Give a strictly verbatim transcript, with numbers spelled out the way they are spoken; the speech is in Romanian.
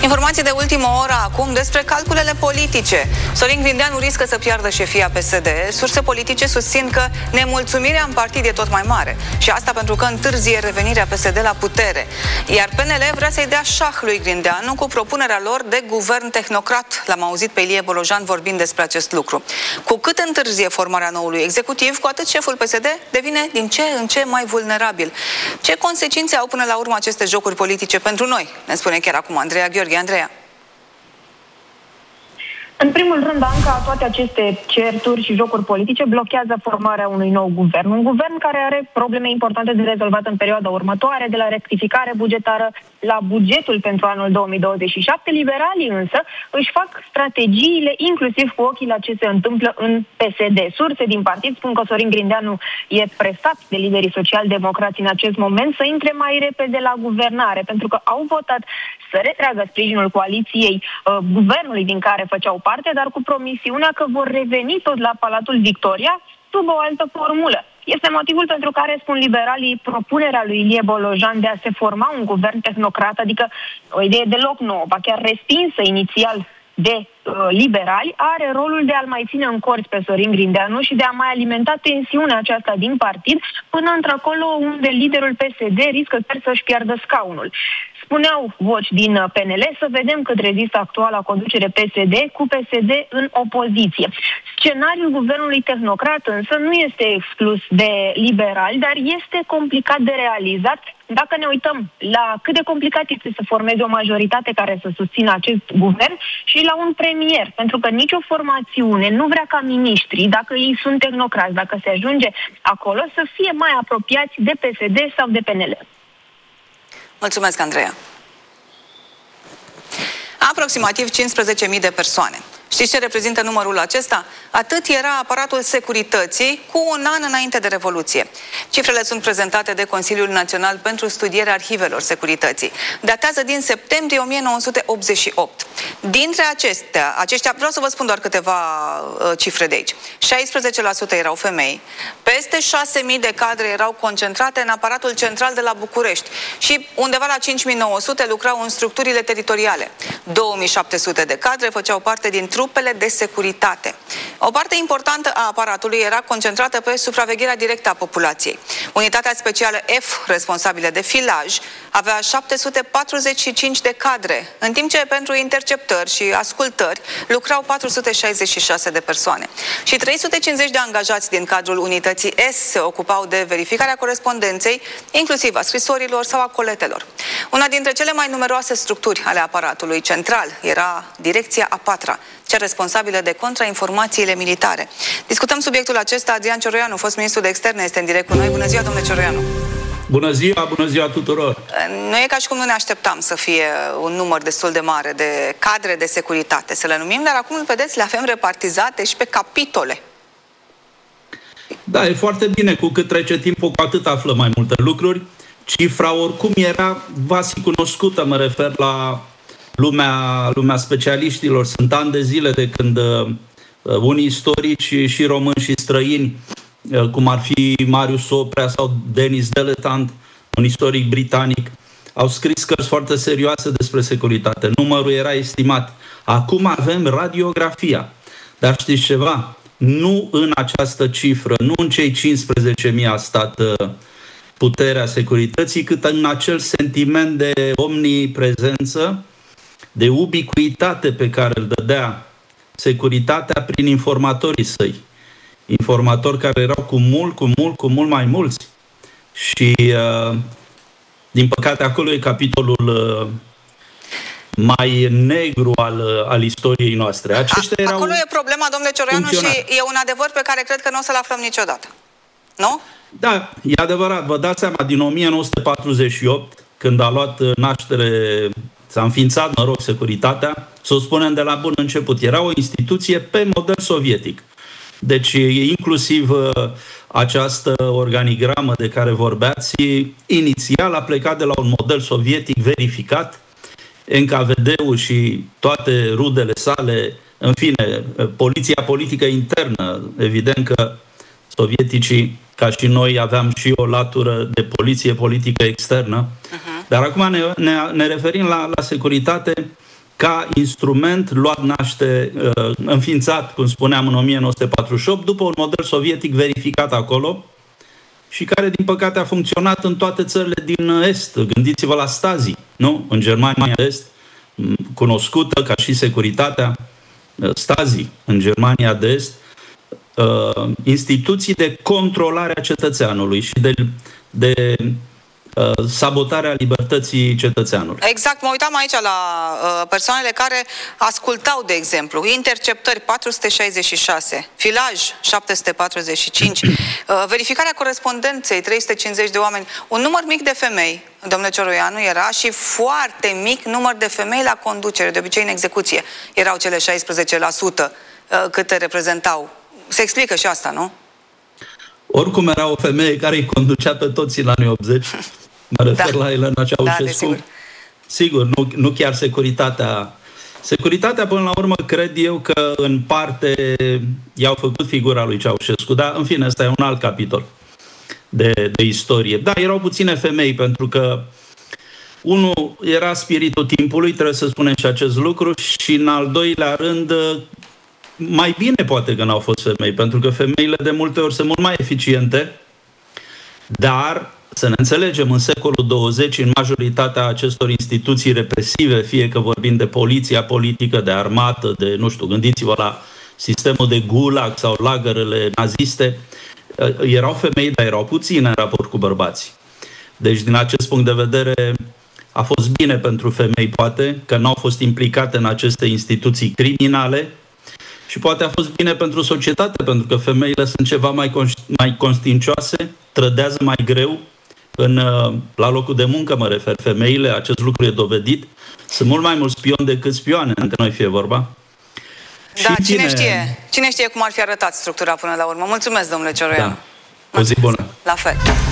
Informații de ultimă oră acum despre calculele politice. Sorin Grindeanu riscă să piardă șefia P S D. Surse politice susțin că nemulțumirea în partid e tot mai mare. Și asta pentru că întârzie revenirea P S D la putere. Iar P N L vrea să-i dea șah lui Grindeanu cu propunerea lor de guvern tehnocrat. L-am auzit pe Ilie Bolojan vorbind despre acest lucru. Cu cât întârzie formarea noului executiv, cu atât șeful P S D devine din ce în ce mai vulnerabil. Ce consecințe au până la urmă aceste jocuri politice pentru noi? Ne spune chiar acum Andreea Gheorghe. Andreea. În primul rând, Anca, toate aceste certuri și jocuri politice blochează formarea unui nou guvern. Un guvern care are probleme importante de rezolvat în perioada următoare, de la rectificare bugetară la bugetul pentru anul două mii douăzeci și șapte. Liberalii însă își fac strategiile inclusiv cu ochii la ce se întâmplă în P S D. Surse din partid spun că Sorin Grindeanu e presat de liderii social-democrați în acest moment să intre mai repede la guvernare, pentru că au votat să retragă sprijinul coaliției uh, guvernului din care făceau parte, dar cu promisiunea că vor reveni tot la Palatul Victoria sub o altă formulă. Este motivul pentru care, spun liberalii, propunerea lui Ilie Bolojan de a se forma un guvern tehnocrat, adică o idee deloc nouă, ba chiar respinsă inițial de uh, liberali, are rolul de a-l mai ține în corți pe Sorin Grindeanu și de a mai alimenta tensiunea aceasta din partid până într-acolo unde liderul P S D riscă chiar să-și piardă scaunul. Spuneau voci din P N L să vedem cât rezistă actuala conducere P S D cu P S D în opoziție. Scenariul guvernului tehnocrat însă nu este exclus de liberali, dar este complicat de realizat dacă ne uităm la cât de complicat este să formeze o majoritate care să susțină acest guvern și la un premier, pentru că nicio formațiune nu vrea ca miniștrii, dacă ei sunt tehnocrați, dacă se ajunge acolo, să fie mai apropiați de P S D sau de P N L. Mulțumesc, Andreea. Aproximativ cincisprezece mii de persoane. Știți ce reprezintă numărul acesta? Atât era aparatul securității cu un an înainte de Revoluție. Cifrele sunt prezentate de Consiliul Național pentru Studierea Arhivelor Securității. Datează din septembrie o mie nouă sute optzeci și opt. Dintre acestea, aceștia, vreau să vă spun doar câteva uh, cifre de aici. șaisprezece la sută erau femei, peste șase mii de cadre erau concentrate în aparatul central de la București și undeva la cinci mii nouă sute lucrau în structurile teritoriale. două mii șapte sute de cadre făceau parte din trupele de securitate. O parte importantă a aparatului era concentrată pe supravegherea directă a populației. Unitatea specială F, responsabilă de filaj, avea șapte sute patruzeci și cinci de cadre, în timp ce pentru interceptări și ascultări lucrau patru sute șaizeci și șase de persoane. Și trei sute cincizeci de angajați din cadrul unității S se ocupau de verificarea corespondenței, inclusiv a scrisorilor sau a coletelor. Una dintre cele mai numeroase structuri ale aparatului central era Direcția a patra, cea responsabilă de contrainformațiile militare. Discutăm subiectul acesta. Adrian Cioroianu, fost ministru de externe, este în direct cu noi. Bună ziua, domnule Cioroianu! Bună ziua, bună ziua tuturor! Nu e ca și cum nu ne așteptam să fie un număr destul de mare de cadre de securitate, să le numim, dar acum, vedeți, le avem repartizate și pe capitole. Da, e foarte bine. Cu cât trece timpul, cu atât află mai multe lucruri. Cifra oricum era vast cunoscută, mă refer la lumea, lumea specialiștilor. Sunt ani de zile de când uh, unii istorici și români și străini, uh, cum ar fi Marius Oprea sau Denis Dilettant, un istoric britanic, au scris cărți foarte serioase despre securitate. Numărul era estimat. Acum avem radiografia. Dar știți ceva? Nu în această cifră, nu în cei cincisprezece mii a stat uh, puterea securității, cât în acel sentiment de omniprezență, de ubicuitate pe care îl dădea securitatea prin informatorii săi. Informatori care erau cu mult, cu mult, cu mult mai mulți. Și, uh, din păcate, acolo e capitolul uh, mai negru al, uh, al istoriei noastre. Aceștia erau acolo e problema, domnule Cioroianu, și e un adevăr pe care cred că nu o să-l aflăm niciodată. Nu? Da, e adevărat. Vă dați seama, din o mie nouă sute patruzeci și opt, când a luat naștere, s-a înființat, mă rog, securitatea, să o spunem de la bun început, era o instituție pe model sovietic. Deci, inclusiv această organigramă de care vorbeați, inițial a plecat de la un model sovietic verificat, N K V D-ul și toate rudele sale, în fine, poliția politică internă, evident că sovieticii, ca și noi, aveam și o latură de poliție politică externă. Uh-huh. Dar acum ne, ne, ne referim la, la securitate. ca instrument luat naște, înființat, cum spuneam, în o mie nouă sute patruzeci și opt, după un model sovietic verificat acolo și care, din păcate, a funcționat în toate țările din Est. Gândiți-vă la Stasi, nu? În Germania de Est, cunoscută ca și securitatea, Stasi, în Germania de Est, instituții de controlare a cetățeanului și de, de sabotarea libertății cetățeanului. Exact, mă uitam aici la uh, persoanele care ascultau, de exemplu, interceptări patru sute șaizeci și șase, filaj șapte sute patruzeci și cinci, uh, verificarea corespondenței trei sute cincizeci de oameni, un număr mic de femei, domnule Cioroianu, era și foarte mic număr de femei la conducere, de obicei în execuție. Erau cele șaisprezece la sută uh, câte reprezentau. Se explică și asta, nu? Oricum era o femeie care îi conducea pe toți în anii optzeci. Mă refer da. la Elena Ceaușescu. Da, sigur, nu, nu chiar securitatea. Securitatea, până la urmă, cred eu că în parte i-au făcut figura lui Ceaușescu. Dar, în fine, ăsta e un alt capitol de, de istorie. Da, erau puține femei, pentru că unul era spiritul timpului, trebuie să spunem și acest lucru, și în al doilea rând, mai bine poate că n-au fost femei, pentru că femeile de multe ori sunt mult mai eficiente, dar să ne înțelegem, în secolul douăzeci, în majoritatea acestor instituții represive, fie că vorbim de poliția politică, de armată, de, nu știu, gândiți-vă la sistemul de gulag sau lagărele naziste, erau femei, dar erau puține în raport cu bărbații. Deci, din acest punct de vedere, a fost bine pentru femei, poate, că n-au fost implicate în aceste instituții criminale, și poate a fost bine pentru societate, pentru că femeile sunt ceva mai, mai constincioase, trădează mai greu, în, la locul de muncă mă refer, femeile, acest lucru e dovedit, sunt mult mai mulți spioni decât spioane, între noi fie vorba. Da, și cine, cine știe, cine știe cum ar fi arătat structura până la urmă. Mulțumesc, domnule Cioroianu. Da. O zi bună. La fel.